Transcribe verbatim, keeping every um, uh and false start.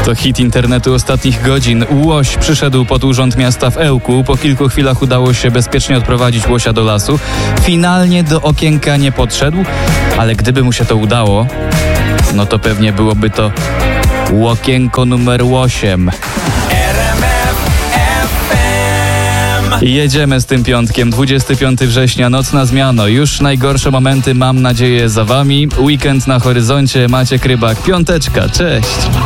To hit internetu ostatnich godzin. Łoś przyszedł pod urząd miasta w Ełku. Po kilku chwilach udało się bezpiecznie odprowadzić łosia do lasu. Finalnie do okienka nie podszedł, ale gdyby mu się to udało, no to pewnie byłoby to łokienko numer osiem. Jedziemy z tym piątkiem, dwudziestego piątego września, nocna zmiana. Już najgorsze momenty, mam nadzieję, za wami. Weekend na horyzoncie, Maciek Rybak, piąteczka, cześć.